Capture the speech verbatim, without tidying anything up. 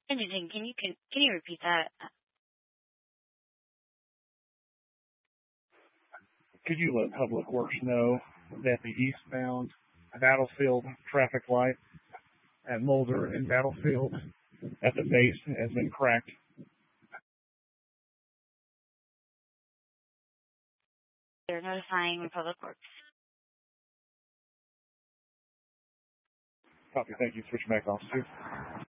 Anything, can you can, can you repeat that? Could you let Public Works know that the eastbound Battlefield traffic light at Mulder and Battlefield at the base has been cracked? They're notifying Public Works. Copy. Thank you. Switch back, officer.